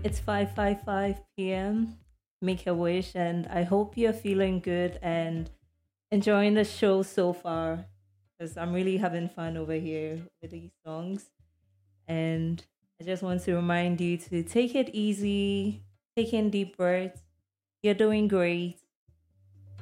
It's 5:55 p.m. Make a wish, and I hope you're feeling good and enjoying the show so far because I'm really having fun over here with these songs. And I just want to remind you to take it easy, take in deep breaths. You're doing great.